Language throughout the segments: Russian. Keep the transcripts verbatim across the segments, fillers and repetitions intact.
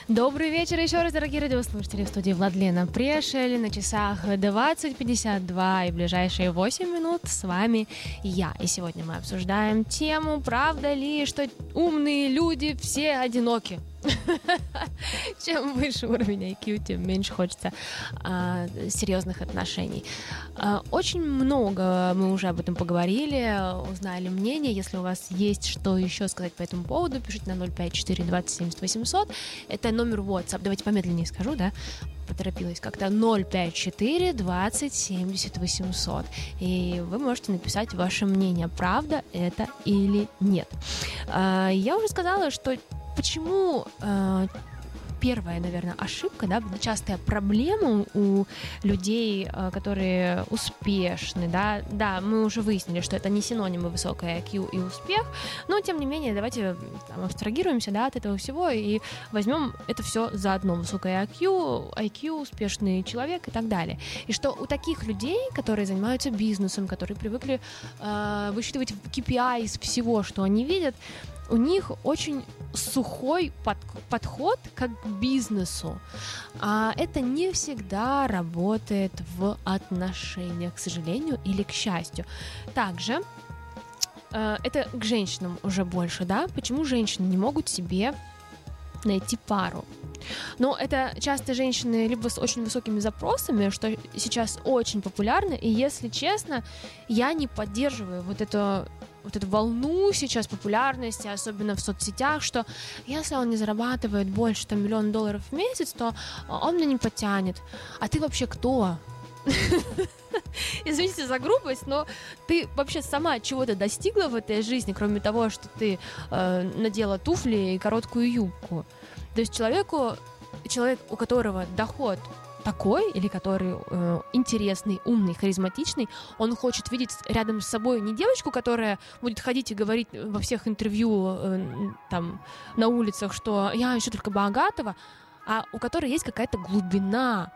Добрый вечер еще раз, дорогие радиослушатели. В студии Владлена Прешель. На часах двадцать пятьдесят два и ближайшие восемь минут с вами я. И сегодня мы обсуждаем тему, правда ли, что умные люди все одиноки. Чем выше уровень ай кью, тем меньше хочется а, серьезных отношений. А, очень много мы уже об этом поговорили, узнали мнение. Если у вас есть что еще сказать по этому поводу, пишите на ноль пять четыре двадцать семьдесят восемьсот. Это номер WhatsApp. Давайте помедленнее скажу, да? Поторопилась как-то. ноль пять четыре двадцать семьдесят восемьсот. И вы можете написать ваше мнение, правда это или нет. А, я уже сказала, что почему э, первая, наверное, ошибка, да, частая проблема у людей, э, которые успешны, да, да, мы уже выяснили, что это не синонимы высокой ай кью и успех, но, тем не менее, давайте там, абстрагируемся, да, от этого всего и возьмем это все заодно, высокое ай кью, ай кью, успешный человек и так далее. И что у таких людей, которые занимаются бизнесом, которые привыкли э, высчитывать кей пи ай из всего, что они видят, у них очень сухой под, подход как к бизнесу. А это не всегда работает в отношениях, к сожалению, или к счастью. Также э, это к женщинам уже больше, да? Почему женщины не могут себе найти пару? Но это часто женщины либо с очень высокими запросами, что сейчас очень популярно, и, если честно, я не поддерживаю вот эту вот эту волну сейчас популярности, особенно в соцсетях, что если он не зарабатывает больше там, миллиона долларов в месяц, то он меня не потянет. А ты вообще кто? Извините за грубость, но ты вообще сама чего-то достигла в этой жизни, кроме того, что ты э, надела туфли и короткую юбку. То есть человеку, человек, у которого доход такой, или который э, интересный, умный, харизматичный, он хочет видеть рядом с собой не девочку, которая будет ходить и говорить во всех интервью э, там, на улицах, что я ищу только богатого, а у которой есть какая-то глубина.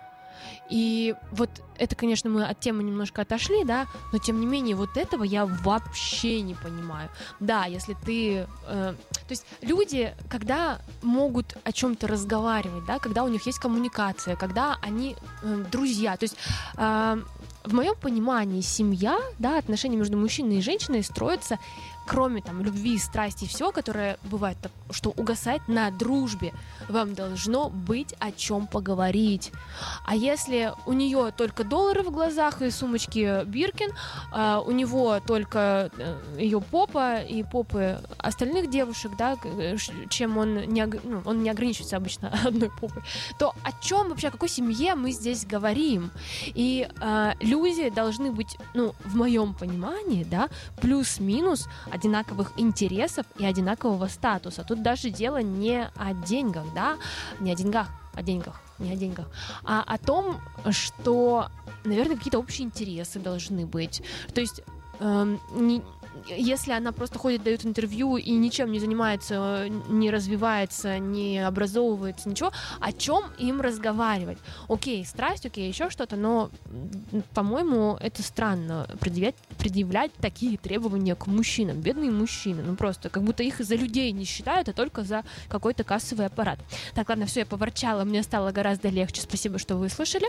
И вот это, конечно, мы от темы немножко отошли, да, но тем не менее вот этого я вообще не понимаю. Да, если ты... Э, то есть люди, когда могут о чем-то разговаривать, да, когда у них есть коммуникация, когда они э, друзья, то есть... Э, в моем понимании семья, да, отношения между мужчиной и женщиной строятся, кроме там любви, страсти и всего, которое бывает, что угасает на дружбе. Вам должно быть о чем поговорить. А если у нее только доллары в глазах и сумочки Биркин, а у него только ее попа и попы остальных девушек, да, чем он не, ну, он не ограничивается обычно одной попой, то о чем вообще, о какой семье мы здесь говорим? И а, люди должны быть, ну, в моем понимании, да, плюс-минус одинаковых интересов и одинакового статуса. Тут даже дело не о деньгах, да, не о деньгах, о деньгах, не о деньгах, а о том, что, наверное, какие-то общие интересы должны быть. То есть эм, не, если она просто ходит, дает интервью и ничем не занимается, не развивается, не образовывается, ничего, о чем им разговаривать? Окей, страсть, окей, еще что-то, но, по-моему, это странно предъявлять, предъявлять такие требования к мужчинам. Бедные мужчины, ну просто, как будто их за людей не считают, а только за какой-то кассовый аппарат. Так, ладно, все, я поворчала, мне стало гораздо легче, спасибо, что вы слушали.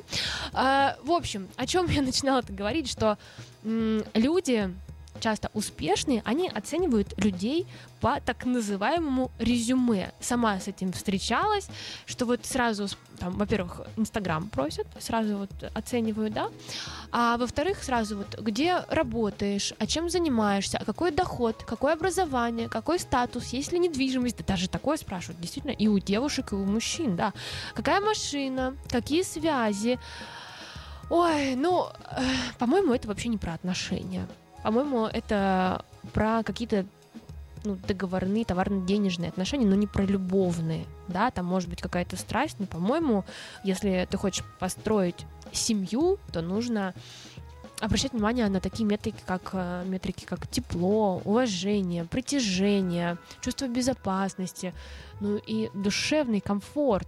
А, в общем, о чем я начинала-то говорить, что м- люди... часто успешные, они оценивают людей по так называемому резюме. Сама с этим встречалась, что вот сразу, там, во-первых, Инстаграм просят, сразу вот оценивают, да, а во-вторых, сразу вот, где работаешь, а чем занимаешься, а какой доход, какое образование, какой статус, есть ли недвижимость, да даже такое спрашивают, действительно, и у девушек, и у мужчин, да, какая машина, какие связи. Ой, ну, э, по-моему, это вообще не про отношения. По-моему, это про какие-то, ну, договорные, товарно-денежные отношения, но не про любовные, да, там может быть какая-то страсть, но, по-моему, если ты хочешь построить семью, то нужно обращать внимание на такие метрики, как, метрики, как тепло, уважение, притяжение, чувство безопасности, ну и душевный комфорт.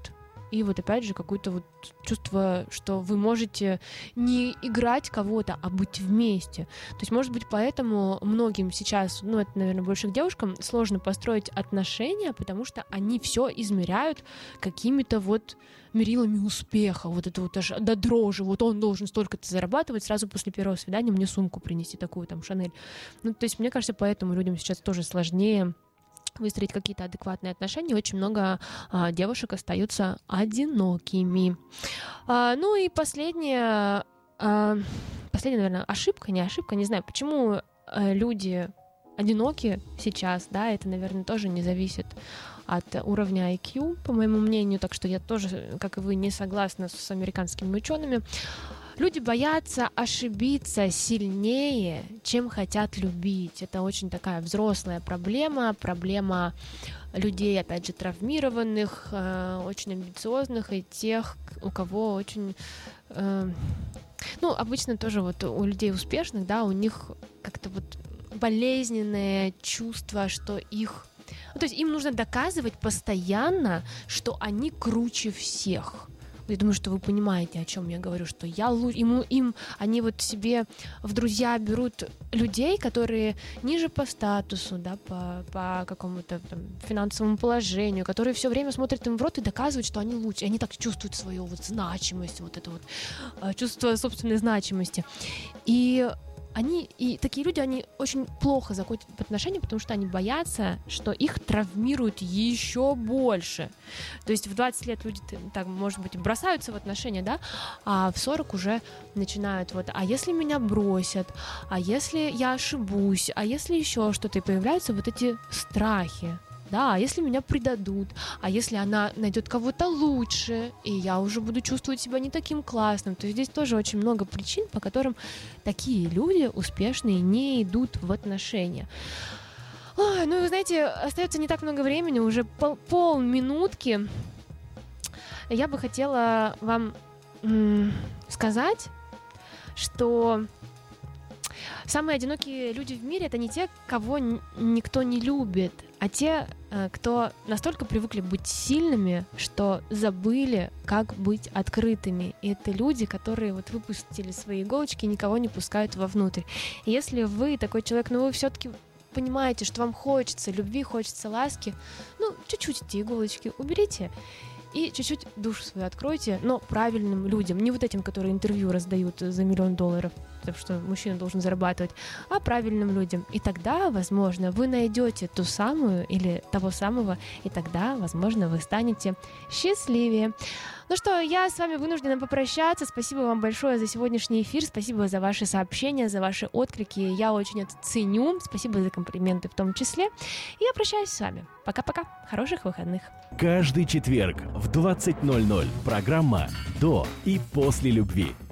и вот опять же какое-то вот чувство, что вы можете не играть кого-то, а быть вместе. То есть, может быть, поэтому многим сейчас, ну, это, наверное, больше к девушкам, сложно построить отношения, потому что они все измеряют какими-то вот мерилами успеха, вот это вот аж до дрожи, вот он должен столько-то зарабатывать, сразу после первого свидания мне сумку принести, такую там Шанель. Ну, то есть, мне кажется, поэтому людям сейчас тоже сложнее выстроить какие-то адекватные отношения. Очень много а, девушек остаются одинокими. А, ну и последняя, а, последняя, наверное, ошибка, не ошибка, не знаю, почему а, люди одиноки сейчас, да, это, наверное, тоже не зависит от уровня ай кью, по моему мнению, так что я тоже, как и вы, не согласна с американскими учеными. Люди боятся ошибиться сильнее, чем хотят любить. Это очень такая взрослая проблема, проблема людей, опять же, травмированных, э, очень амбициозных и тех, у кого очень... Э, ну, обычно тоже вот у людей успешных, да, у них как-то вот болезненное чувство, что их... Ну, то есть им нужно доказывать постоянно, что они круче всех. Я думаю, что вы понимаете, о чем я говорю, что я лучше, ему, им, они вот себе в друзья берут людей, которые ниже по статусу, да, по, по какому-то там финансовому положению, которые все время смотрят им в рот и доказывают, что они лучше. И они так чувствуют свою вот значимость, вот это вот чувство собственной значимости. И они, и такие люди, они очень плохо заходят в отношения, потому что они боятся, что их травмируют еще больше. То есть в двадцать лет люди, так, может быть, бросаются в отношения, да, а в сорок уже начинают вот, а если меня бросят, а если я ошибусь, а если еще что-то, и появляются вот эти страхи. Да, а если меня предадут, а если она найдет кого-то лучше, и я уже буду чувствовать себя не таким классным, то здесь тоже очень много причин, по которым такие люди успешные не идут в отношения. Ой, ну, вы знаете, остается не так много времени, уже пол- полминутки. Я бы хотела вам м- сказать, что самые одинокие люди в мире — это не те, кого н- никто не любит, а те, кто настолько привыкли быть сильными, что забыли, как быть открытыми. И это люди, которые вот выпустили свои иголочки и никого не пускают вовнутрь. И если вы такой человек, но вы все-таки понимаете, что вам хочется любви, хочется ласки, ну, чуть-чуть эти иголочки уберите и чуть-чуть душу свою откройте, но правильным людям, не вот этим, которые интервью раздают за миллион долларов, потому что мужчина должен зарабатывать, а правильным людям. И тогда, возможно, вы найдете ту самую или того самого, и тогда, возможно, вы станете счастливее. Ну что, я с вами вынуждена попрощаться. Спасибо вам большое за сегодняшний эфир. Спасибо за ваши сообщения, за ваши отклики. Я очень это ценю. Спасибо за комплименты в том числе. И я прощаюсь с вами. Пока-пока. Хороших выходных. Каждый четверг в двадцать ноль ноль программа «До и после любви».